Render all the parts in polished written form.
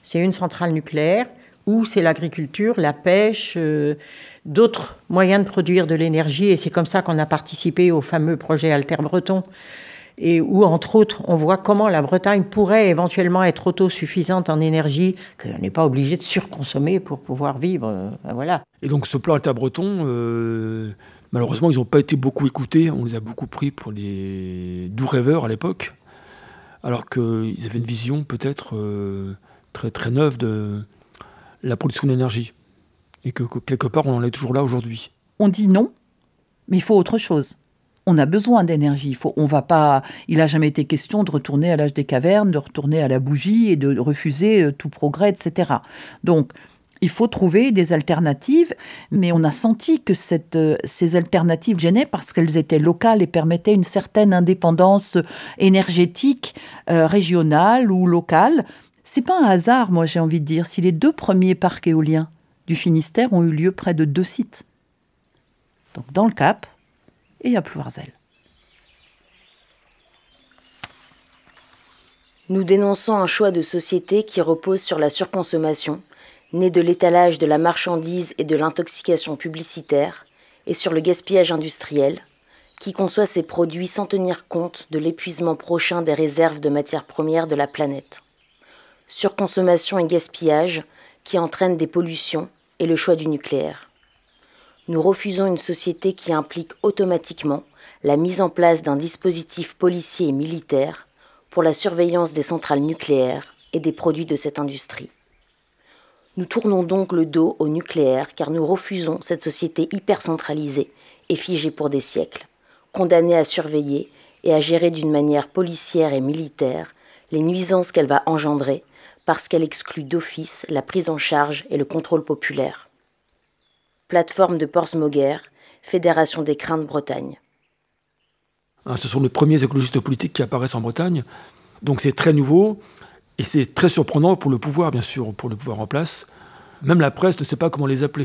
c'est une centrale nucléaire ou c'est l'agriculture, la pêche, d'autres moyens de produire de l'énergie. Et c'est comme ça qu'on a participé au fameux projet Alter-Breton, et où, entre autres, on voit comment la Bretagne pourrait éventuellement être autosuffisante en énergie, qu'on n'est pas obligé de surconsommer pour pouvoir vivre. Voilà. Et donc ce plan Alter-Breton, malheureusement, ils n'ont pas été beaucoup écoutés. On les a beaucoup pris pour les doux rêveurs à l'époque, alors qu'ils avaient une vision peut-être très, très neuve de la production d'énergie. Et que quelque part, on en est toujours là aujourd'hui. On dit non, mais il faut autre chose. On a besoin d'énergie. Il n'a jamais été question de retourner à l'âge des cavernes, de retourner à la bougie et de refuser tout progrès, etc. Donc, il faut trouver des alternatives, mais on a senti que ces alternatives gênaient parce qu'elles étaient locales et permettaient une certaine indépendance énergétique régionale ou locale. C'est pas un hasard, moi, j'ai envie de dire, si les 2 premiers parcs éoliens du Finistère ont eu lieu près de 2 sites. Donc, dans le Cap et à Plouarzel. Nous dénonçons un choix de société qui repose sur la surconsommation, né de l'étalage de la marchandise et de l'intoxication publicitaire, et sur le gaspillage industriel, qui conçoit ses produits sans tenir compte de l'épuisement prochain des réserves de matières premières de la planète. Surconsommation et gaspillage qui entraînent des pollutions et le choix du nucléaire. Nous refusons une société qui implique automatiquement la mise en place d'un dispositif policier et militaire pour la surveillance des centrales nucléaires et des produits de cette industrie. Nous tournons donc le dos au nucléaire car nous refusons cette société hyper-centralisée et figée pour des siècles, condamnée à surveiller et à gérer d'une manière policière et militaire les nuisances qu'elle va engendrer parce qu'elle exclut d'office la prise en charge et le contrôle populaire. Plateforme de Portsmouth, Fédération des Crins de Bretagne. Ce sont les premiers écologistes politiques qui apparaissent en Bretagne. Donc c'est très nouveau et c'est très surprenant pour le pouvoir, bien sûr, pour le pouvoir en place. Même la presse ne sait pas comment les appeler.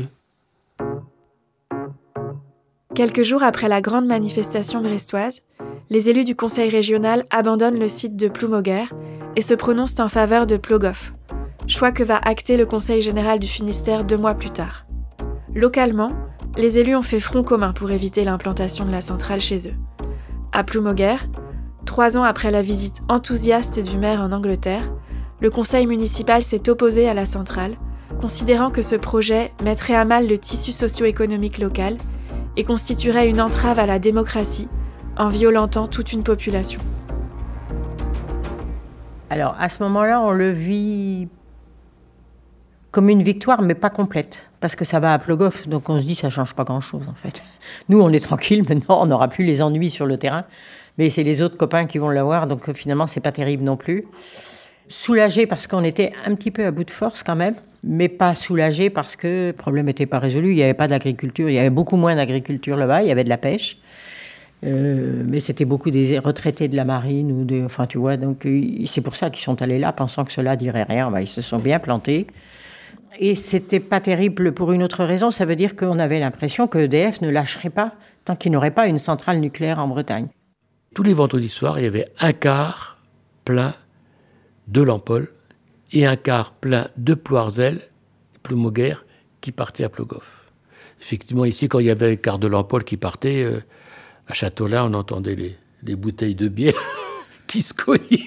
Quelques jours après la grande manifestation brestoise, les élus du conseil régional abandonnent le site de Ploumoguer et se prononcent en faveur de Plogoff, choix que va acter le conseil général du Finistère 2 mois plus tard. Localement, les élus ont fait front commun pour éviter l'implantation de la centrale chez eux. À Ploumoguer, 3 ans après la visite enthousiaste du maire en Angleterre, le conseil municipal s'est opposé à la centrale, considérant que ce projet mettrait à mal le tissu socio-économique local et constituerait une entrave à la démocratie en violentant toute une population. Alors, à ce moment-là, on le vit comme une victoire, mais pas complète, parce que ça va à Plogoff, donc on se dit ça change pas grand-chose, en fait. Nous, on est tranquille, maintenant, on n'aura plus les ennuis sur le terrain, mais c'est les autres copains qui vont l'avoir, donc finalement, c'est pas terrible non plus. Soulagé parce qu'on était un petit peu à bout de force quand même, mais pas soulagé parce que le problème n'était pas résolu, il n'y avait pas d'agriculture, il y avait beaucoup moins d'agriculture là-bas, il y avait de la pêche. Mais c'était beaucoup des retraités de la marine enfin tu vois, donc c'est pour ça qu'ils sont allés là pensant que cela dirait rien. Ils se sont bien plantés et c'était pas terrible pour une autre raison. Ça veut dire qu'on avait l'impression que EDF ne lâcherait pas tant qu'il n'aurait pas une centrale nucléaire en Bretagne. Tous les vendredis soirs, il y avait un quart plein de Lampol et un quart plein de Plouarzel, Ploumoguer, qui partait à Plogoff. Effectivement, ici, quand il y avait un quart de Lampol qui partait, à Châteaulin, on entendait les bouteilles de bière qui se cognaient.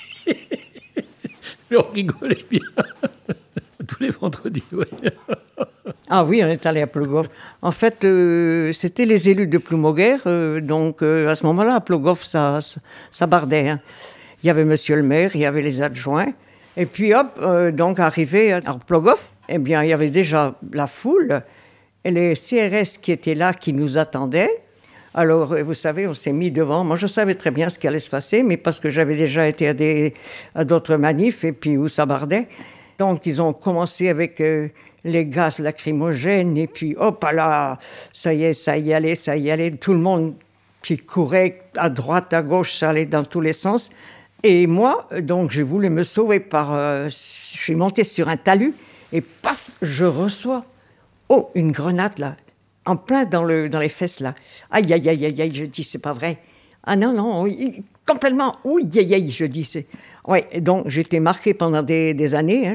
Mais on rigolait bien. Tous les vendredis, oui. Ah oui, on est allé à Plogoff. En fait, c'était les élus de Ploumoguer. Donc, à ce moment-là, à Plogoff, ça bardait. Hein. Il y avait monsieur le maire, il y avait les adjoints. Et puis, hop, donc, arrivé à Plogoff, eh bien, il y avait déjà la foule. Et les CRS qui étaient là, qui nous attendaient. Alors, vous savez, on s'est mis devant. Moi, je savais très bien ce qui allait se passer, mais parce que j'avais déjà été à d'autres manifs, et puis où ça bardait. Donc, ils ont commencé avec les gaz lacrymogènes, et puis, hop là, ça y allait. Tout le monde qui courait à droite, à gauche, ça allait dans tous les sens. Et moi, donc, j'ai voulu me sauver je suis montée sur un talus, et paf, je reçois, une grenade, là. En plein dans les fesses, là. Aïe, je dis, c'est pas vrai. Ah non, complètement, je dis, c'est... Ouais, donc j'étais marquée pendant des années, hein.